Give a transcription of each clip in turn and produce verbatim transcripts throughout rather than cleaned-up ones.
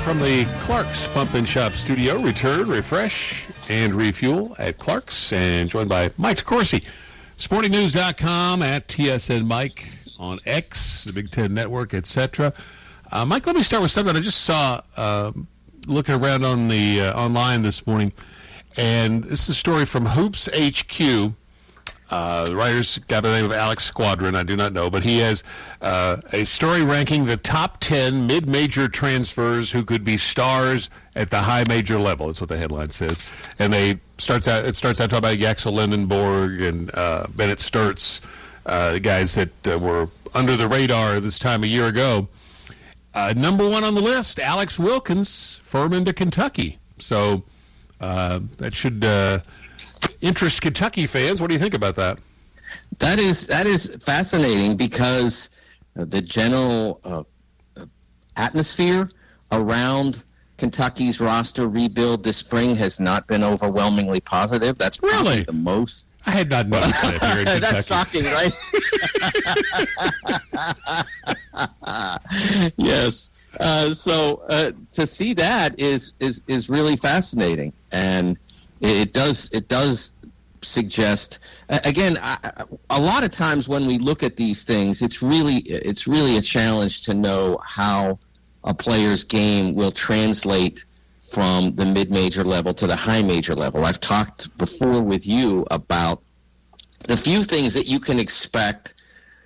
from the Clark's Pump and Shop studio. Return, refresh, and refuel at Clark's, and joined by Mike DeCourcy. Sporting News dot com, at T S N Mike on X, the Big Ten Network, et cetera. Uh, Mike, let me start with something I just saw uh, looking around on the uh, online this morning, and this is a story from Hoops H Q. Uh, the writer's got the name of Alex Squadron, I do not know, but he has uh, a story ranking the top ten mid-major transfers who could be stars at the high major level. That's what the headline says. And they starts out it starts out talking about Yaxel Lindenborg and uh, Bennett Sturts, uh, the guys that uh, were under the radar this time a year ago. Uh, number one on the list, Alex Wilkins, Furman to Kentucky. So uh, that should uh, interest Kentucky fans. What do you think about that? That is that is fascinating because uh, the general uh, uh, atmosphere around Kentucky's roster rebuild this spring has not been overwhelmingly positive. That's probably really the most. I had not noticed that here in Kentucky. That's shocking, right? Yes. Uh, so uh, to see that is, is is really fascinating, and it does it does suggest again. I, a lot of times when we look at these things, it's really it's really a challenge to know how a player's game will translate from the mid-major level to the high-major level. I've talked before with you about the few things that you can expect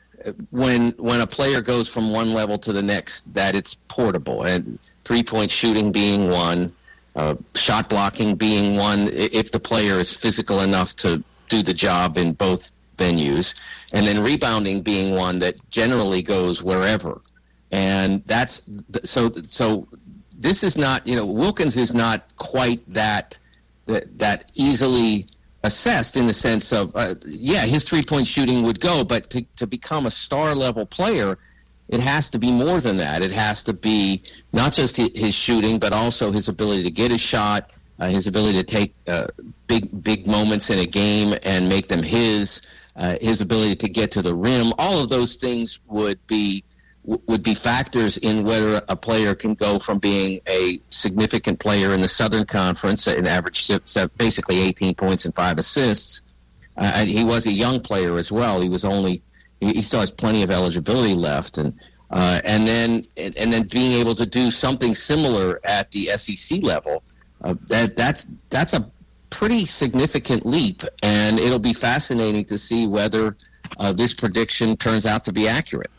when when a player goes from one level to the next, that it's portable, and three-point shooting being one, uh, shot blocking being one, if the player is physical enough to do the job in both venues, and then rebounding being one that generally goes wherever. And that's so. So this is not, you know, Wilkins is not quite that that, that easily assessed in the sense of, uh, yeah, his three-point shooting would go, but to, to become a star-level player, it has to be more than that. It has to be not just his shooting, but also his ability to get a shot, uh, his ability to take uh, big big moments in a game and make them his, uh, his ability to get to the rim. All of those things would be would be factors in whether a player can go from being a significant player in the Southern Conference, an average basically eighteen points and five assists. Uh, and he was a young player as well. He was only he still has plenty of eligibility left, and uh, and then and, and then being able to do something similar at the S E C level. Uh, that that's that's a pretty significant leap, and it'll be fascinating to see whether uh, this prediction turns out to be accurate.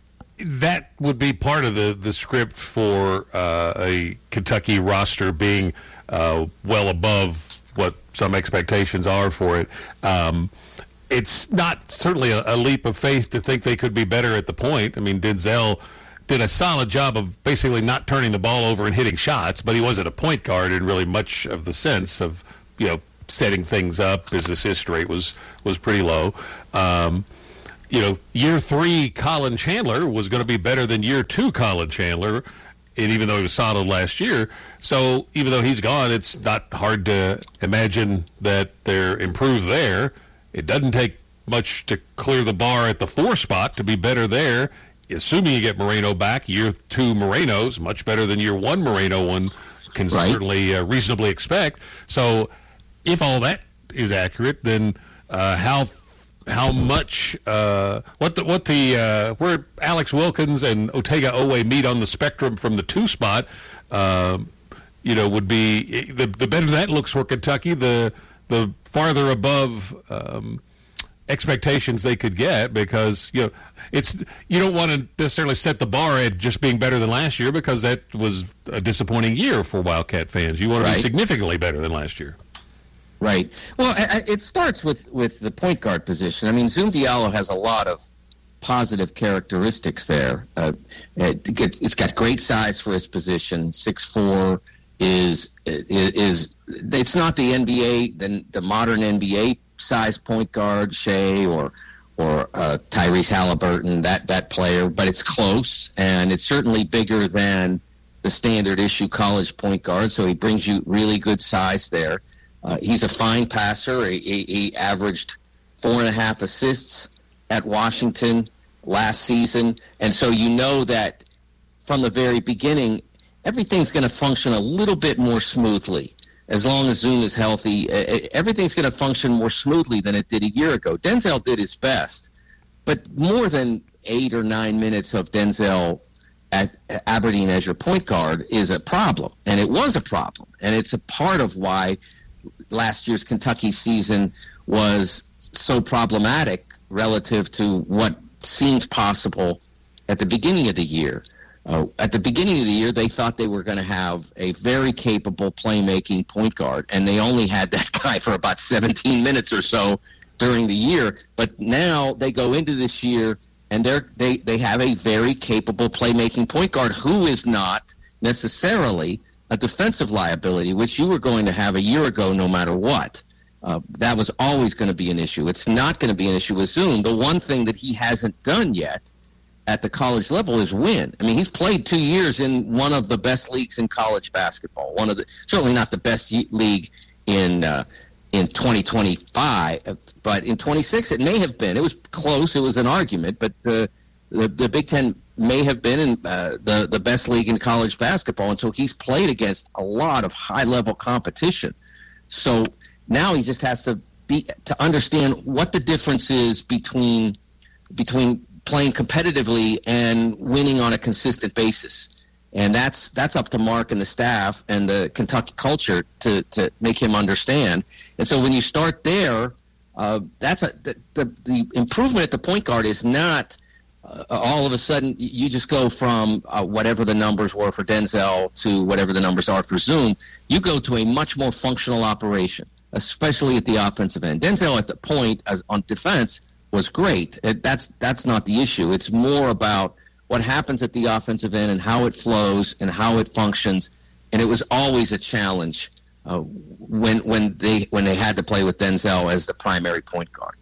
That would be part of the, the script for uh, a Kentucky roster being uh, well above what some expectations are for it. Um, it's not certainly a, a leap of faith to think they could be better at the point. I mean, Denzel did a solid job of basically not turning the ball over and hitting shots, but he wasn't a point guard in really much of the sense of, you know, setting things up. His assist rate was, was pretty low. Um, You know, year three Colin Chandler was going to be better than year two Colin Chandler, and even though he was solid last year. So even though he's gone, it's not hard to imagine that they're improved there. It doesn't take much to clear the bar at the four spot to be better there, assuming you get Moreno back. Year two Moreno's much better than year one Moreno one can right. certainly uh, reasonably expect. So if all that is accurate, then uh, how how much uh, what the what the uh, where Alex Wilkins and Otega Owe meet on the spectrum from the two spot, uh, you know, would be the the better that looks for Kentucky, the the farther above um, expectations they could get, because you know it's you don't want to necessarily set the bar at just being better than last year, because that was a disappointing year for Wildcat fans. You want to right. be significantly better than last year. Right. Well, it starts with, with the point guard position. I mean, Zoom Diallo has a lot of positive characteristics there. Uh, it's got great size for his position. six foot four is is it's not the N B A, the, the modern N B A size point guard, Shea or or uh, Tyrese Halliburton, that that player, but it's close, and it's certainly bigger than the standard issue college point guard. So he brings you really good size there. Uh, he's a fine passer. He, he, he averaged four and a half assists at Washington last season. And so you know that from the very beginning, everything's going to function a little bit more smoothly. As long as Zoom is healthy, everything's going to function more smoothly than it did a year ago. Denzel did his best, but more than eight or nine minutes of Denzel at Aberdeen as your point guard is a problem, and it was a problem, and it's a part of why last year's Kentucky season was so problematic relative to what seemed possible at the beginning of the year. Uh, at the beginning of the year, they thought they were going to have a very capable playmaking point guard, and they only had that guy for about seventeen minutes or so during the year. But now they go into this year, and they're, they they have a very capable playmaking point guard who is not necessarily a defensive liability, which you were going to have a year ago no matter what. Uh, that was always going to be an issue. It's not going to be an issue with Zoom. The one thing that he hasn't done yet at the college level is win. I mean, he's played two years in one of the best leagues in college basketball. One of the certainly not the best league in uh, in twenty twenty-five, but in twenty-six it may have been. It was close. It was an argument, but the the, the Big Ten may have been in uh, the the best league in college basketball, and so he's played against a lot of high level competition. So now he just has to be to understand what the difference is between between playing competitively and winning on a consistent basis. And that's that's up to Mark and the staff and the Kentucky culture to, to make him understand. And so when you start there, uh, that's a, the, the, the improvement at the point guard is not uh, all of a sudden you just go from uh, whatever the numbers were for Denzel to whatever the numbers are for Zoom. You go to a much more functional operation, especially at the offensive end. Denzel at the point as on defense was great. It, that's that's not the issue. It's more about what happens at the offensive end and how it flows and how it functions. And it was always a challenge uh, when when they when they had to play with Denzel as the primary point guard.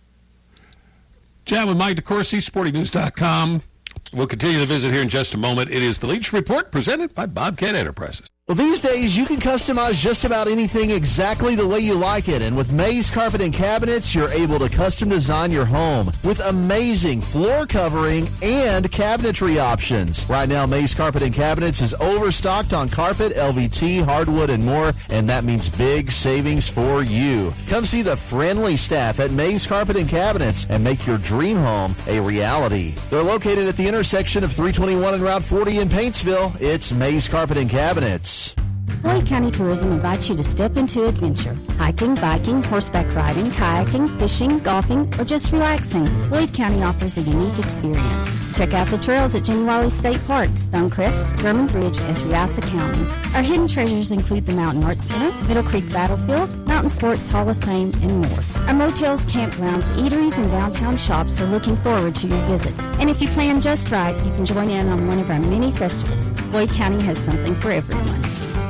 Chat with Mike DeCourcy, sporting news dot com. We'll continue the visit here in just a moment. It is the Leach Report presented by Bobcat Enterprises. Well, these days, you can customize just about anything exactly the way you like it. And with Mays Carpet and Cabinets, you're able to custom design your home with amazing floor covering and cabinetry options. Right now, Mays Carpet and Cabinets is overstocked on carpet, L V T, hardwood, and more. And that means big savings for you. Come see the friendly staff at Mays Carpet and Cabinets and make your dream home a reality. They're located at the intersection of three twenty-one and Route forty in Paintsville. It's Mays Carpet and Cabinets. Floyd County Tourism invites you to step into adventure. Hiking, biking, horseback riding, kayaking, fishing, golfing, or just relaxing. Floyd County offers a unique experience. Check out the trails at Jenny Wiley State Park, Stonecrest, German Bridge, and throughout the county. Our hidden treasures include the Mountain Arts Center, Middle Creek Battlefield, Mountain Sports Hall of Fame, and more. Our motels, campgrounds, eateries, and downtown shops are looking forward to your visit. And if you plan just right, you can join in on one of our many festivals. Floyd County has something for everyone.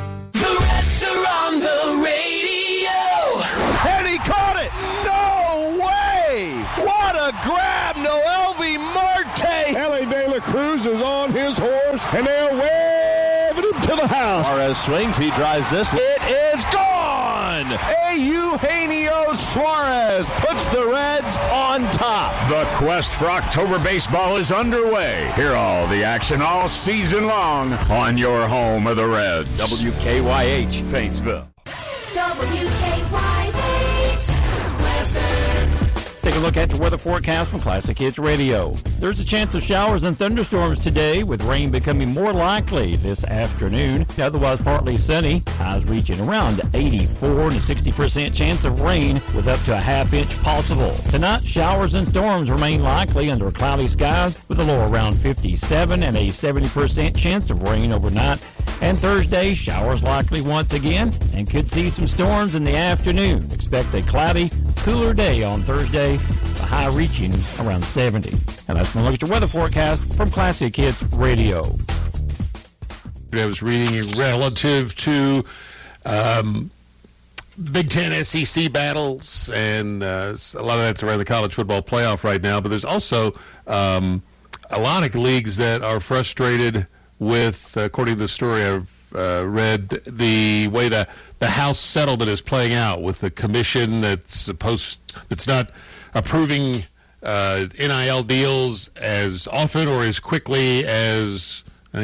On the radio. And he caught it. No way. What a grab. Noelvi Marte. Ellie De La Cruz is on his horse, and they're waving him to the house. Suarez swings. He drives this. It is gone. Eugenio Suarez puts the Reds on top. The quest for October baseball is underway. Hear all the action all season long on your home of the Reds. W K Y H, Paintsville. W K Y H weather. Take a look at your weather forecast from Classic Hits Radio. There's a chance of showers and thunderstorms today, with rain becoming more likely this afternoon. Otherwise, partly sunny. Highs reaching around eighty-four and a sixty percent chance of rain, with up to a half inch possible. Tonight, showers and storms remain likely under cloudy skies, with a low around fifty-seven and a seventy percent chance of rain overnight. And Thursday, showers likely once again, and could see some storms in the afternoon. Expect a cloudy, cooler day on Thursday, the high reaching around seventy. And that's my look at your weather forecast from Classic Hits Radio. I was reading relative to um, Big Ten S E C battles, and uh, a lot of that's around the college football playoff right now, but there's also um, a lot of leagues that are frustrated with, according to the story I've uh, read, the way the, the House settlement is playing out with the commission that's supposed that's not approving uh, N I L deals as often or as quickly as I think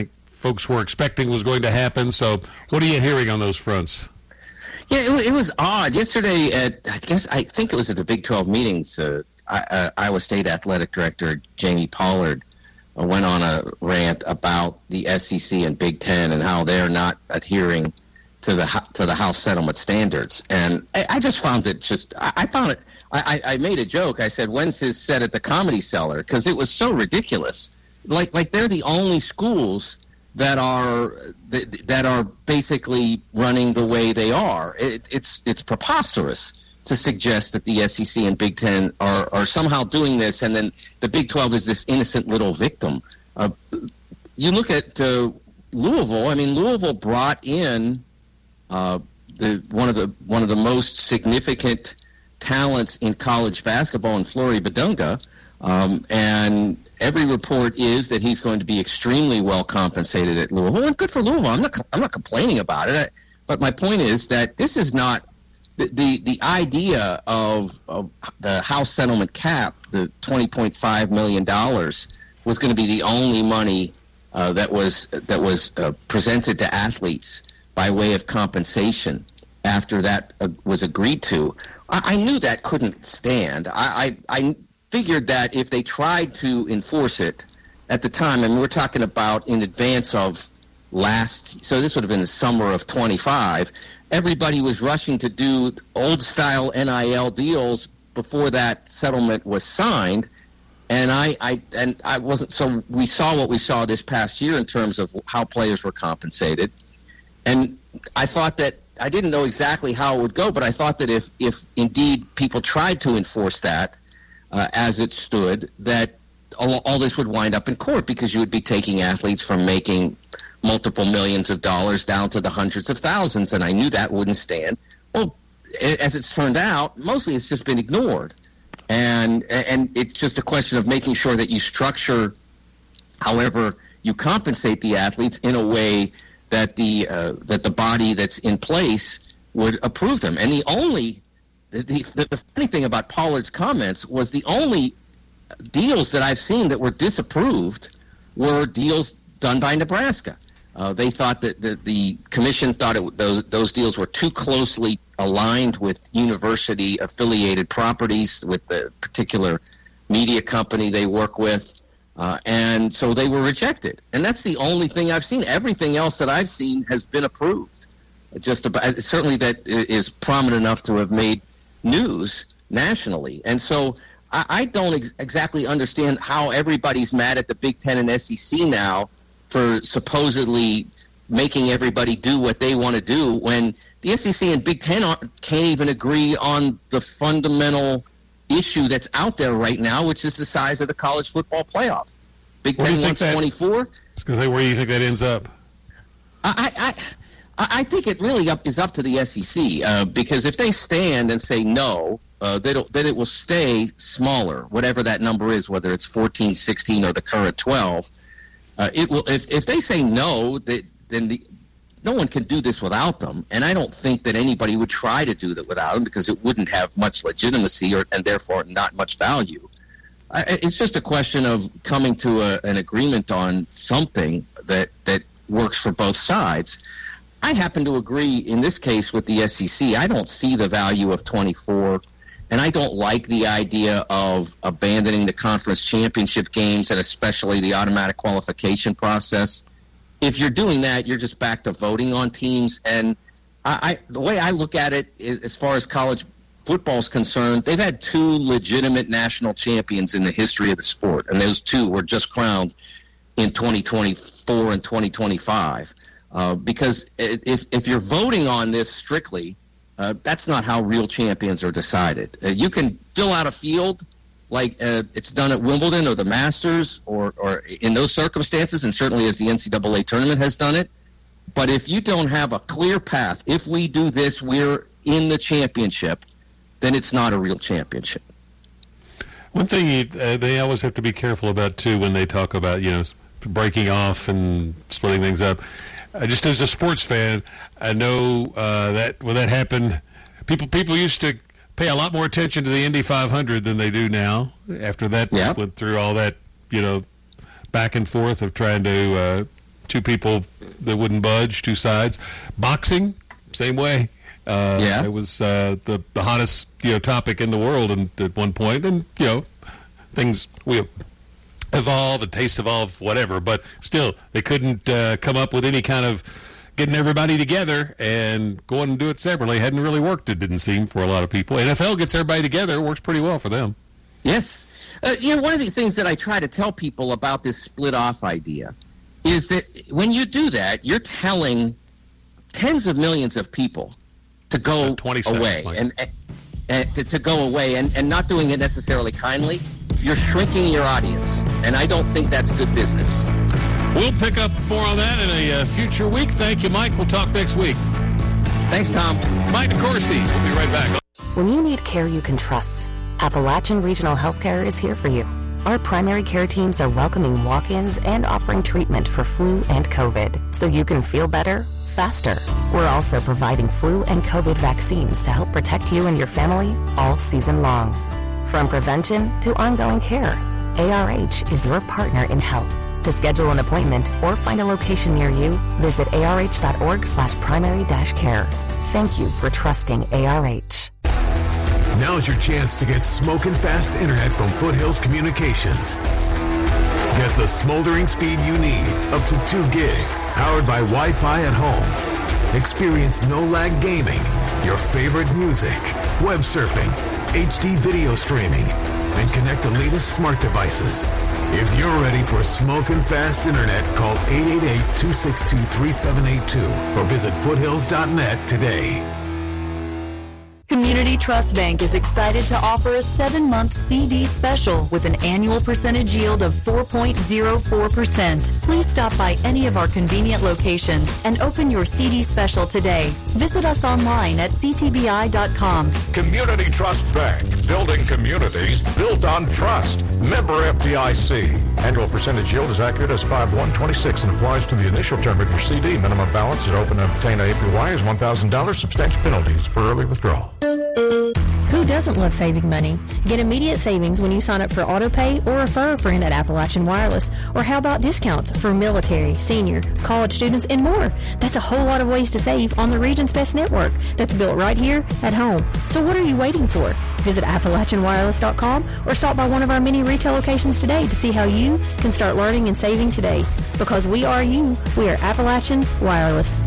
folks were expecting was going to happen. So what are you hearing on those fronts? Yeah, it, wa- it was odd. Yesterday at, I guess, I think it was at the Big twelve meetings, uh, I, uh, Iowa State Athletic Director Jamie Pollard uh, went on a rant about the S E C and Big Ten and how they're not adhering to the ho- to the House settlement standards. And I, I just found it just, I, I found it, I, I I made a joke. I said, when's his set at the Comedy Cellar? Because it was so ridiculous. Like, like they're the only schools that are that, that are basically running the way they are. It, it's it's preposterous to suggest that the S E C and Big Ten are, are somehow doing this, and then the Big twelve is this innocent little victim. Uh, you look at uh, Louisville. I mean, Louisville brought in uh, the one of the one of the most significant talents in college basketball in Flory Badunga, um, and every report is that he's going to be extremely well compensated at Louisville, and good for Louisville. I'm not, I'm not complaining about it. But my point is that this is not the the, the idea of, of the House settlement cap, the twenty point five million dollars, was going to be the only money uh, that was that was uh, presented to athletes by way of compensation after that uh, was agreed to. I, I knew that couldn't stand. I. I, I figured that if they tried to enforce it at the time, and we're talking about in advance of last, so this would have been the summer of twenty-five, everybody was rushing to do old-style N I L deals before that settlement was signed, and I, I and I wasn't, so we saw what we saw this past year in terms of how players were compensated, and I thought that, I didn't know exactly how it would go, but I thought that if, if indeed people tried to enforce that, Uh, as it stood, that all, all this would wind up in court, because you would be taking athletes from making multiple millions of dollars down to the hundreds of thousands, and I knew that wouldn't stand. Well, as it's turned out, mostly it's just been ignored, and and it's just a question of making sure that you structure, however you compensate the athletes, in a way that the uh, that the body that's in place would approve them. And the only The, the, the funny thing about Pollard's comments was the only deals that I've seen that were disapproved were deals done by Nebraska. Uh, they thought that the, the commission thought it, those, those deals were too closely aligned with university-affiliated properties, with the particular media company they work with, uh, and so they were rejected. And that's the only thing I've seen. Everything else that I've seen has been approved. Just about, certainly that is prominent enough to have made news nationally. And so I, I don't ex- exactly understand how everybody's mad at the Big Ten and S E C now for supposedly making everybody do what they want to do, when the S E C and Big Ten aren't, can't even agree on the fundamental issue that's out there right now, which is the size of the college football playoff. Big Ten wants twenty-four. I was going to say, where do you think that ends up? I... I, I I think it really up, is up to the S E C, uh, because if they stand and say no, uh, then it will stay smaller, whatever that number is, whether it's fourteen, sixteen, or the current twelve. Uh, it will. If, if they say no, they, then the, no one can do this without them, and I don't think that anybody would try to do that without them, because it wouldn't have much legitimacy, or and therefore not much value. I, it's just a question of coming to a, an agreement on something that, that works for both sides. I happen to agree in this case with the S E C. I don't see the value of twenty-four, and I don't like the idea of abandoning the conference championship games, and especially the automatic qualification process. If you're doing that, you're just back to voting on teams. And I, I, the way I look at it, is, as far as college football is concerned, they've had two legitimate national champions in the history of the sport, and those two were just crowned in twenty twenty-four and twenty twenty-five. Uh, because if if you're voting on this strictly, uh, that's not how real champions are decided. Uh, you can fill out a field like uh, it's done at Wimbledon or the Masters, or, or in those circumstances, and certainly as the N C double A tournament has done it. But if you don't have a clear path, if we do this, we're in the championship, then it's not a real championship. One thing you, uh, they always have to be careful about, too, when they talk about, you know, breaking off and splitting things up. Uh, just as a sports fan, I know uh, that when that happened, people people used to pay a lot more attention to the Indy five hundred than they do now. After that yeah. went through all that, you know, back and forth of trying to uh, two people that wouldn't budge, two sides. Boxing, same way. Uh, yeah. It was uh, the, the hottest, you know, topic in the world and, at one point. And, you know, things we evolve and tastes evolve, whatever. But still, they couldn't uh, come up with any kind of getting everybody together and going and do it separately. Hadn't really worked, it didn't seem, for a lot of people. N F L gets everybody together. It works pretty well for them. Yes. Uh, you know, one of the things that I try to tell people about this split-off idea is that when you do that, you're telling tens of millions of people to go twenty seconds, away Mike. and, and to, to go away and, and not doing it necessarily kindly. You're shrinking your audience, and I don't think that's good business. We'll pick up more on that in a uh, future week. Thank you, Mike. We'll talk next week. Thanks, Tom. Mike DeCourcy. We'll be right back. When you need care you can trust, Appalachian Regional Healthcare is here for you. Our primary care teams are welcoming walk-ins and offering treatment for flu and COVID, so you can feel better faster. We're also providing flu and COVID vaccines to help protect you and your family all season long. From prevention to ongoing care, A R H is your partner in health. To schedule an appointment or find a location near you, visit arh.org slash primary dash care. Thank you for trusting A R H. Now's your chance to get smoking fast internet from Foothills Communications. Get the smoldering speed you need, up to two gig, powered by Wi-Fi at home. Experience no-lag gaming, your favorite music, web surfing, H D video streaming, and connect the latest smart devices. If you're ready for smoking fast internet, call eight eight eight, two six two, three seven eight two or visit foothills dot net today. Community Trust Bank is excited to offer a seven-month C D special with an annual percentage yield of four point zero four percent. Please stop by any of our convenient locations and open your C D special today. Visit us online at c t b i dot com. Community Trust Bank, building communities built on trust. Member F D I C. Annual percentage yield is accurate as five one twenty-six and applies to the initial term of your C D. Minimum balance is open and obtain A P Y is one thousand dollars. Substantial penalties for early withdrawal. Who doesn't love saving money? Get immediate savings when you sign up for AutoPay or refer a friend at Appalachian Wireless. Or how about discounts for military, senior, college students, and more? That's a whole lot of ways to save on the region's best network that's built right here at home. So what are you waiting for? Visit Appalachian Wireless dot com or stop by one of our many retail locations today to see how you can start learning and saving today. Because we are you. We are Appalachian Wireless.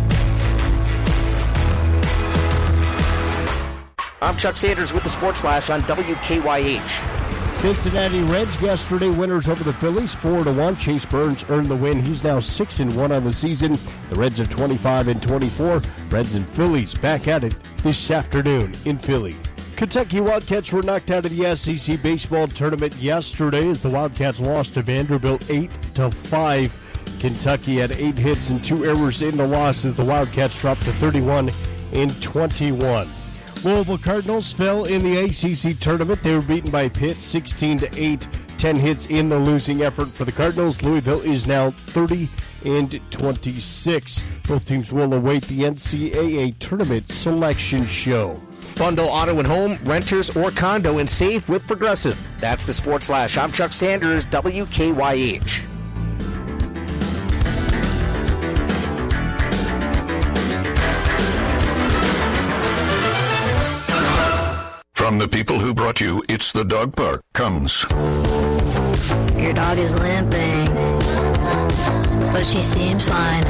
I'm Chuck Sanders with the Sports Flash on W K Y H. Cincinnati Reds yesterday winners over the Phillies, four to one. Chase Burns earned the win. He's now six and one on the season. The Reds are twenty-five and twenty-four. Reds and Phillies back at it this afternoon in Philly. Kentucky Wildcats were knocked out of the S E C baseball tournament yesterday as the Wildcats lost to Vanderbilt eight to five. Kentucky had eight hits and two errors in the loss as the Wildcats dropped to thirty-one and twenty-one. Louisville Cardinals fell in the A C C tournament. They were beaten by Pitt sixteen to eight. ten hits in the losing effort for the Cardinals. Louisville is now thirty and twenty-six. Both teams will await the N C double A tournament selection show. Bundle auto and home, renters, or condo and save with Progressive. That's the Sports Flash. I'm Chuck Sanders, W K Y H. From the people who brought you It's the Dog Park comes. Your dog is limping, but she seems fine.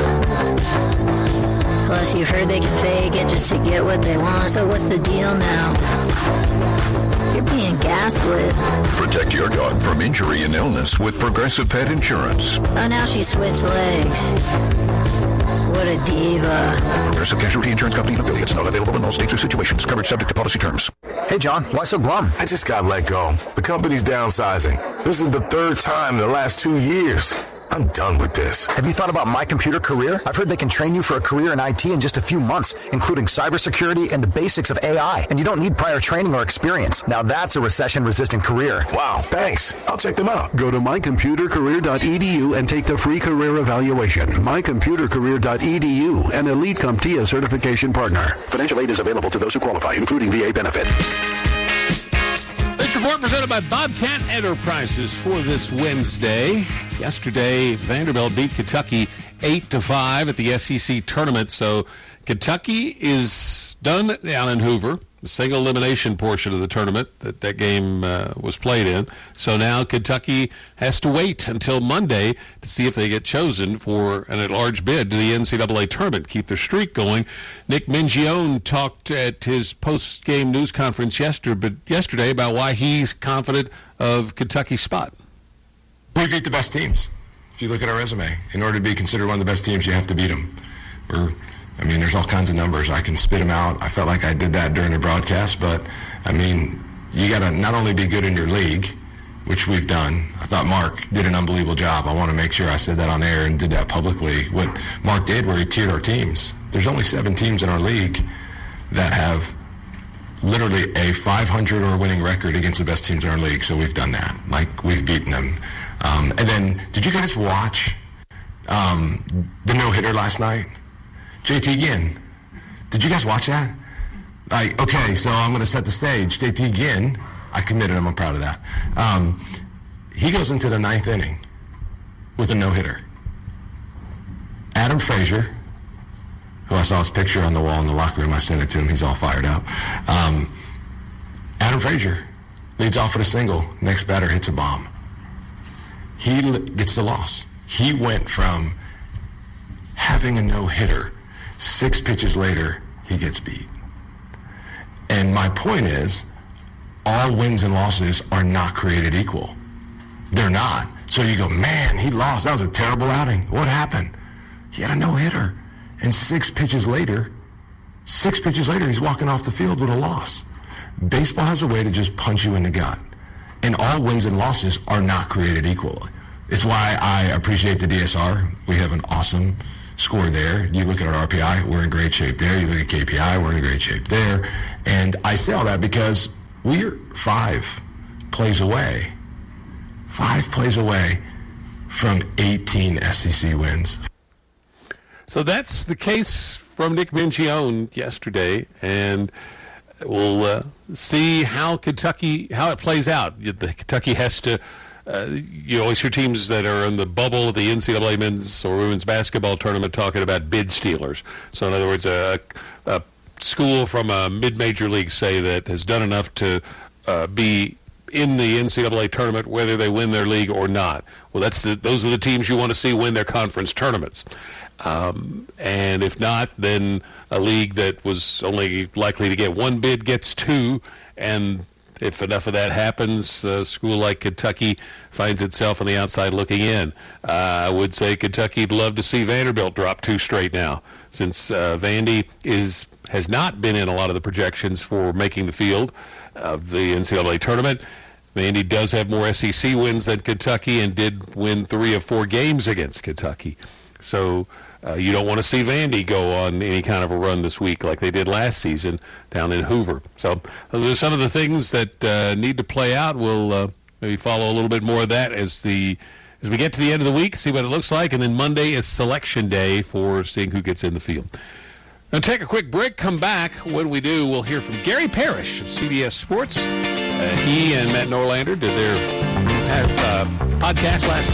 Plus you've heard they can fake it just to get what they want. So what's the deal now? You're being gaslit. Protect your dog from injury and illness with Progressive Pet Insurance. Oh, now she switched legs. What a diva. Progressive Casualty Insurance Company and affiliates. Not available in all states or situations. Coverage subject to policy terms. Hey, John, why so glum? I just got let go. The company's downsizing. This is the third time in the last two years. I'm done with this. Have you thought about My Computer Career? I've heard they can train you for a career in I T in just a few months, including cybersecurity and the basics of A I. And you don't need prior training or experience. Now that's a recession-resistant career. Wow, thanks. I'll check them out. Go to my computer career dot e d u and take the free career evaluation. my computer career dot e d u, an Elite CompTIA certification partner. Financial aid is available to those who qualify, including V A benefit. The This report presented by Bobcat Enterprises for this Wednesday. Yesterday, Vanderbilt beat Kentucky eight to five at the S E C tournament. So Kentucky is done down in Hoover, the single elimination portion of the tournament that that game uh, was played in. So now Kentucky has to wait until Monday to see if they get chosen for an at-large bid to the N C double A tournament, keep their streak going. Nick Mingione talked at his post-game news conference yesterday, yesterday about why he's confident of Kentucky's spot. We beat the best teams. If you look at our resume, in order to be considered one of the best teams, you have to beat them. We're I mean, there's all kinds of numbers. I can spit them out. I felt like I did that during the broadcast, but, I mean, you got to not only be good in your league, which we've done. I thought Mark did an unbelievable job. I want to make sure I said that on air and did that publicly. What Mark did, where he tiered our teams. There's only seven teams in our league that have literally a five hundred or winning record against the best teams in our league, so we've done that. Like, we've beaten them. Um, and then, did you guys watch um, the no-hitter last night? J T Ginn. Did you guys watch that? Like, okay, so I'm going to set the stage. J T Ginn, I committed him. I'm proud of that. Um, he goes into the ninth inning with a no-hitter. Adam Frazier, who I saw his picture on the wall in the locker room, I sent it to him. He's all fired up. Um, Adam Frazier leads off with a single. Next batter hits a bomb. He gets the loss. He went from having a no-hitter. Six pitches later, he gets beat. And my point is, all wins and losses are not created equal. They're not. So you go, man, he lost. That was a terrible outing. What happened? He had a no-hitter. And six pitches later, six pitches later, he's walking off the field with a loss. Baseball has a way to just punch you in the gut. And all wins and losses are not created equal. It's why I appreciate the D S R. We have an awesome score there. You look at our R P I, we're in great shape there. You look at K P I, we're in great shape there. And I say all that because we're five plays away, five plays away from eighteen S E C wins. So that's the case from Nick Mingione yesterday, and we'll uh, see how Kentucky, how it plays out. The Kentucky has to Uh, you always hear teams that are in the bubble of the N C double A men's or women's basketball tournament talking about bid stealers. So in other words, a, a school from a mid-major league, say, that has done enough to uh, be in the N C double A tournament, whether they win their league or not. Well, that's the, those are the teams you want to see win their conference tournaments. Um, and if not, then a league that was only likely to get one bid gets two, and if enough of that happens, a school like Kentucky finds itself on the outside looking in. Uh, I would say Kentucky'd love to see Vanderbilt drop two straight now, since uh, Vandy is has not been in a lot of the projections for making the field of the N C double A tournament. Vandy does have more S E C wins than Kentucky and did win three of four games against Kentucky. So uh, you don't want to see Vandy go on any kind of a run this week like they did last season down in Hoover. So those are some of the things that uh, need to play out. We'll uh, maybe follow a little bit more of that as the as we get to the end of the week, see what it looks like. And then Monday is selection day for seeing who gets in the field. Now take a quick break, come back. When we do, we'll hear from Gary Parrish of C B S Sports. Uh, he and Matt Norlander did their uh, podcast last